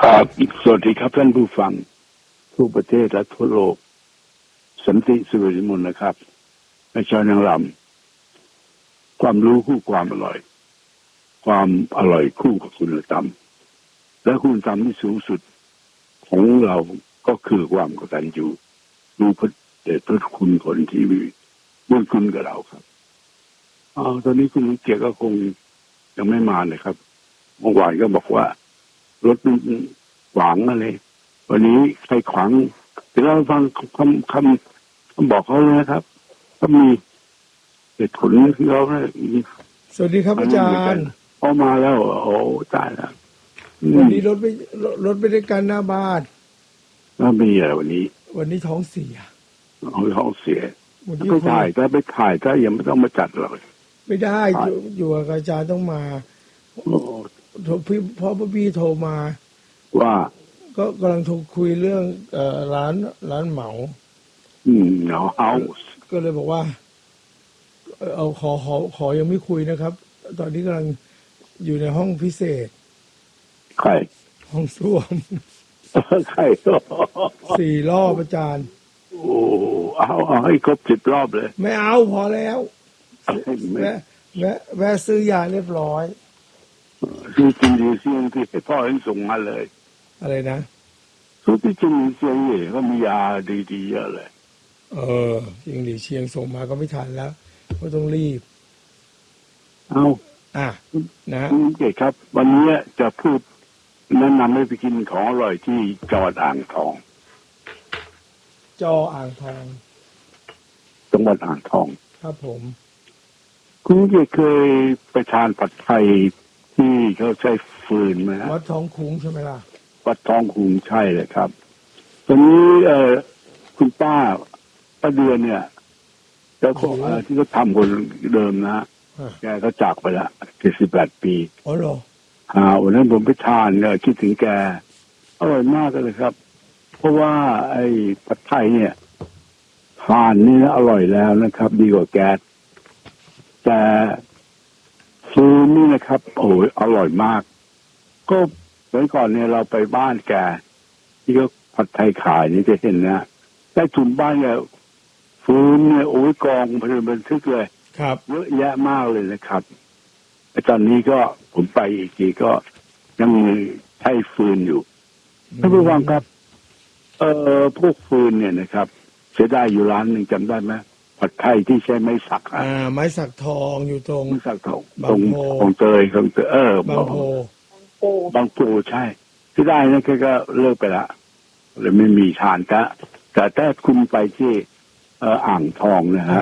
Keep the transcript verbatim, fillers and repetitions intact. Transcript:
ครับสวัสดีครับท่านผู้ฟังทั่วประเทศและทั่วโลกสันติสุริมนนะครับอาจารย์นางรำความรู้คู่ความอร่อยความอร่อยคู่กับคุณธรรมและคุณธรรมที่สูงสุดของเราก็คือความกตัญญูรู้พระเดชพระคุณคนที่มีบุญคุณกับเราครับอ๋อตอนนี้คุณเกียรติก็คงยังไม่มาเลยครับเมื่อวานก็บอกว่ารถขวางอะไรวันนี้ใครขวางเดี๋ยวเราฟังคำคำคำบอกเขาเลยนะครับก็มีเหตุผลที่เขาเนี่ยสวัสดีครับอาจารย์พอมาแล้วโอ้ตายแล้ววันนี้รถไปรถไปด้วยกันหน้าบ้านแล้วมีอะไรวันนี้วันนี้ท้องเสียท้องเสียไปถ่ายถ้าไปถ่ายถ้ายังไม่ต้องมาจัดเราไม่ได้อยู่กับอาจารย์ต้องมาโทรพี่พ่อพี่โทรมาว่าก็กำลังโทรคุยเรื่องเอ่อร้านร้านเหมาอืมเหมาเฮาส์ก็เลยบอกว่าเอาขอขอขอยังไม่คุยนะครับ ตอนนี้กำลังอยู่ในห้องพิเศษใครห้องส้วมใครสี่รอบอาจารย์โอ้เอาเอาให้ครบสิบรอบเลยไม่เอาพอแล้วแวะแวะแวะซื้อยาเรียบร้อยซื้อจริงดีเสียงที่พ่อเองส่งมาเลยอะไรนะซื้อที่จริงดีเสียงเอ๋ก็มียาดีๆเยอะเลยเออจริงดีเชียงส่งมาก็ไม่ทันแล้วก็ต้องรีบเอาอ่ะนะคุณเกศครับวันนี้จะพูดแนะนำให้ไปกินของอร่อยที่จังหวัดอ่างทองจออ่างทองจังหวัดอ่างทองครับผมคุณเกศเคยไปทานผัดไทยที่เขาใช้ฟืนไหมฮะวัดทองคุ้งใช่ไหมล่ะวัดทองคุ้งใช่เลยครับตอนนี้เอ่อคุณป้าป้าเดือนเนี่ยแล้วก็ที่เขาทำคนเดิมนะแกก็จากไปละเจ็ดสิบแปดปีอ๋อเหรออ่าวันนั้นผมไปทานเนี่ยคิดถึงแกอร่อยมากเลยครับเพราะว่าไอ้ผัดไทยเนี่ยทานนี่อร่อยแล้วนะครับดีกว่าแก๊สแต่ฟืนนี่นะครับโอ้ยอร่อยมากก็เมื่อก่อนเนี่ยเราไปบ้านแกที่เขาผัดไทยขายนี่จะเห็นนะได้ถุนบ้านเนี่ยฟืนเนี่ยโอ้ยกองเพลินบันทึกเลยครับเยอะแยะมากเลยนะครับตอนนี้ก็ผมไปอีกทีก็ยังมีใช้ฟืนอยู่ท่านผู้ฟังครับเอ่อพวกฟืนเนี่ยนะครับเสียดายอยู่ร้านหนึ่งจำได้ไหมผัดไทยที่ใช้ไม้สักอ่าไม้สักทองอยู่ตรงไม้สักทองตรงของเตยของเตยเออบางโพบางโพใช่เสียดายนะแกก็เลิกไปละเลยไม่มีทานแต่แต่ถ้าคุณไปที่เอ่ออ่างทองนะฮะ